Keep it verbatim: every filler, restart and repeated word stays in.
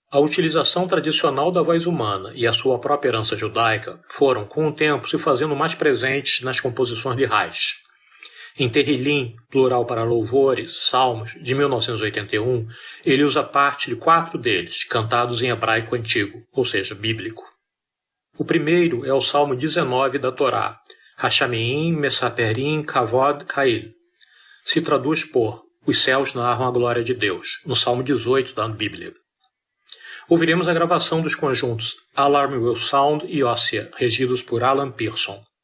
A utilização tradicional da voz humana e a sua própria herança judaica foram, com o tempo, se fazendo mais presentes nas composições de Reich. Em Terrilim, plural para louvores, salmos, de mil novecentos e oitenta e um, ele usa parte de quatro deles, cantados em hebraico antigo, ou seja, bíblico. O primeiro é o Salmo dezenove da Torá, Hashameim Mesaperim Kavod Kail. Se traduz por Os céus narram a glória de Deus, no Salmo dezoito da Bíblia. Ouviremos a gravação dos conjuntos Alarm Will Sound e Ossia, regidos por Alan Pearson.